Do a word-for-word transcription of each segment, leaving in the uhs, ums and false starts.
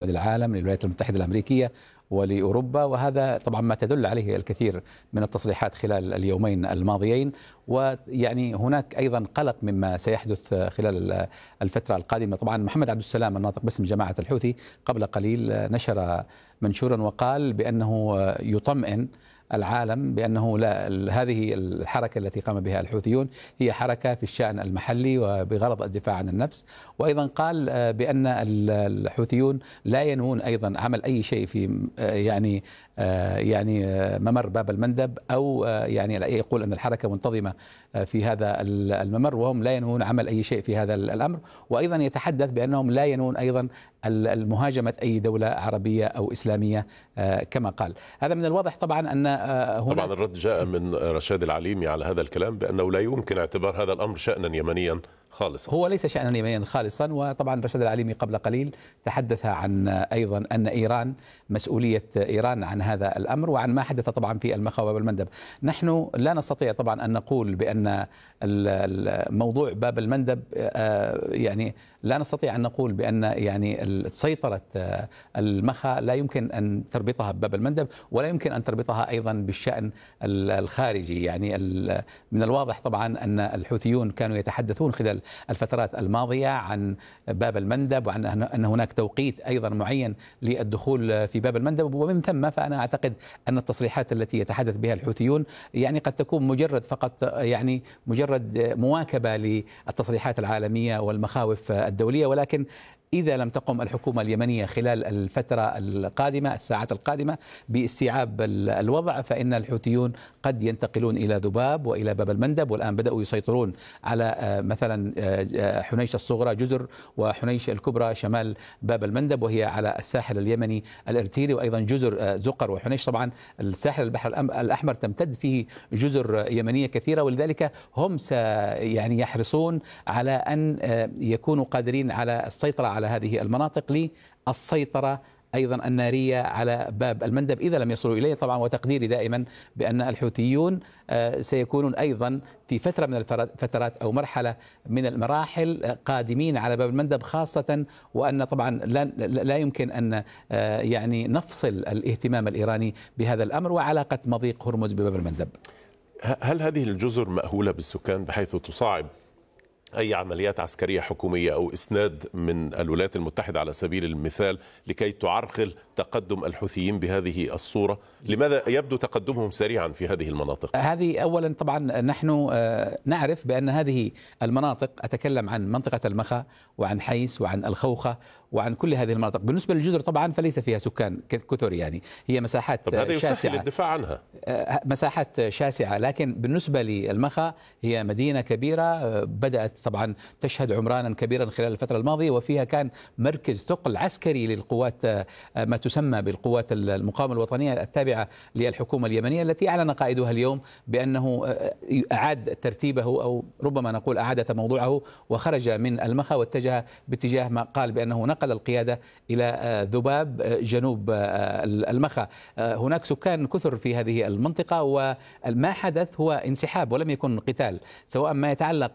للعالم، للولايات المتحدة الأمريكية ولأوروبا، وهذا طبعا ما تدل عليه الكثير من التصريحات خلال اليومين الماضيين. ويعني هناك أيضا قلق مما سيحدث خلال الفترة القادمة. طبعا محمد عبد السلام الناطق باسم جماعة الحوثي قبل قليل نشر منشورا وقال بأنه يطمئن العالم بأنه لا، هذه الحركة التي قام بها الحوثيون هي حركة في الشأن المحلي وبغرض الدفاع عن النفس. وأيضا قال بأن الحوثيون لا ينوون أيضا عمل أي شيء في يعني يعني ممر باب المندب، أو يعني يقول أن الحركة منتظمة في هذا الممر وهم لا ينوون عمل أي شيء في هذا الأمر. وأيضا يتحدث بأنهم لا ينوون أيضا المهاجمة أي دولة عربية أو إسلامية كما قال. هذا من الواضح طبعا أن طبعا الرد جاء من رشاد العليمي على هذا الكلام بأنه لا يمكن اعتبار هذا الأمر شأنا يمنيا خالصا. هو ليس شأنا يمنيا خالصا. وطبعا رشاد العليمي قبل قليل تحدث عن أيضا أن إيران مسؤولية إيران عن هذا الأمر وعن ما حدث طبعا في المخا وباب المندب. نحن لا نستطيع طبعا أن نقول بأن موضوع باب المندب يعني لا نستطيع أن نقول بأن يعني سيطرة المخا لا يمكن أن تربطها بباب المندب، ولا يمكن أن تربطها أيضا بالشأن الخارجي. يعني من الواضح طبعا أن الحوثيون كانوا يتحدثون خلال الفترات الماضية عن باب المندب، وعن أن هناك توقيت أيضا معين للدخول في باب المندب. ومن ثم فأنا أعتقد أن التصريحات التي يتحدث بها الحوثيون يعني قد تكون مجرد فقط يعني مجرد مواكبة للتصريحات العالمية والمخاوف الدولية، ولكن إذا لم تقم الحكومة اليمنية خلال الفترة القادمة الساعات القادمة باستيعاب الوضع فإن الحوثيون قد ينتقلون إلى ذباب وإلى باب المندب. والآن بدأوا يسيطرون على مثلا حنيش الصغرى جزر وحنيش الكبرى شمال باب المندب وهي على الساحل اليمني الارتيري، وأيضا جزر زقر وحنيش. طبعا الساحل البحر الأحمر تمتد فيه جزر يمنية كثيرة، ولذلك هم يعني يحرصون على أن يكونوا قادرين على السيطرة على هذه المناطق للسيطرة أيضا النارية على باب المندب إذا لم يصلوا إليه. طبعا وتقديري دائما بأن الحوثيون سيكونون أيضا في فترة من الفترات أو مرحلة من المراحل قادمين على باب المندب خاصة، وأن طبعا لا, لا يمكن أن يعني نفصل الاهتمام الإيراني بهذا الأمر وعلاقة مضيق هرمز بباب المندب. هل هذه الجزر مأهولة بالسكان بحيث تصعب أي عمليات عسكرية حكومية أو إسناد من الولايات المتحدة على سبيل المثال لكي تعرقل تقدم الحوثيين بهذه الصورة؟ لماذا يبدو تقدمهم سريعا في هذه المناطق؟ هذه أولا طبعا نحن نعرف بأن هذه المناطق، أتكلم عن منطقة المخا وعن حيس وعن الخوخة وعن كل هذه المناطق. بالنسبة للجزر طبعا فليس فيها سكان كثر، يعني هي مساحات طب هذا شاسعة، يسهل الدفاع عنها، مساحات شاسعة. لكن بالنسبة للمخا هي مدينة كبيرة بدأت طبعا تشهد عمرانا كبيرا خلال الفترة الماضية، وفيها كان مركز ثقل عسكري للقوات ما تسمى بالقوات المقاومة الوطنية التابعة للحكومة اليمنية، التي أعلن قائدها اليوم بأنه أعاد ترتيبه أو ربما نقول أعاد موضوعه وخرج من المخا واتجه باتجاه ما قال بأنه نقل القيادة إلى ذباب جنوب المخا. هناك سكان كثر في هذه المنطقة، وما حدث هو انسحاب ولم يكن قتال، سواء ما يتعلق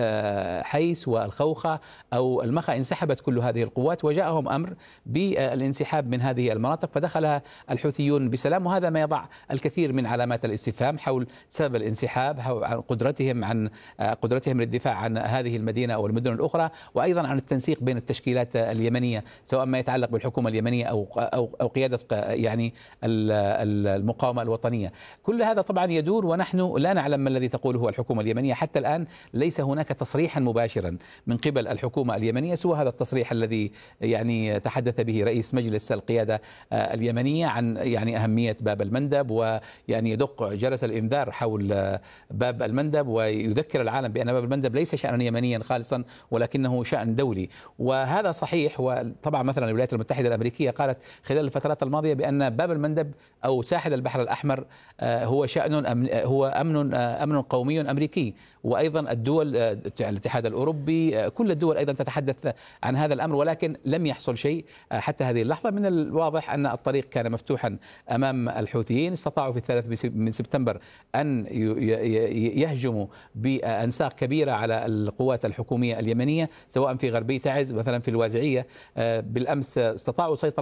بحيس والخوخة أو المخا. انسحبت كل هذه القوات وجاءهم أمر بالانسحاب من هذه المناطق فدخلها الحوثيون بسلام، وهذا ما يضع الكثير من علامات الاستفهام حول سبب الانسحاب، عن قدرتهم عن قدرتهم للدفاع عن هذه المدينة أو المدن الأخرى، وأيضا عن التنسيق بين التشكيلات اليمنية سواء ما يتعلق بالحكومة اليمنية أو أو أو قيادة يعني المقاومة الوطنية. كل هذا طبعا يدور ونحن لا نعلم ما الذي تقوله الحكومة اليمنية. حتى الآن ليس هناك تصريحا مباشرا من قبل الحكومة اليمنية سوى هذا التصريح الذي يعني تحدث به رئيس مجلس القيادة اليمنية عن يعني أهمية باب المندب، ويعني يدق جرس الإنذار حول باب المندب ويذكر العالم بأن باب المندب ليس شأنا يمنيا خالصا ولكنه شأن دولي. وهذا صحيح. وطبعا مثلا الولايات المتحدة الأمريكية قالت خلال الفترات الماضية بأن باب المندب أو ساحل البحر الأحمر هو شأن أمن هو أمن أمن قومي أمريكي، وأيضا الدول الاتحاد الأوروبي كل الدول أيضا تتحدث عن هذا الأمر، ولكن لم يحصل شيء حتى هذه اللحظة. من الواضح أن الطريق كان مفتوحا أمام الحوثيين، استطاعوا في الثالث من سبتمبر أن يهجموا بأنساق كبيرة على القوات الحكومية اليمنية سواء في غربي تعز مثلا في الوازعية. بالأمس استطاعوا سيطرة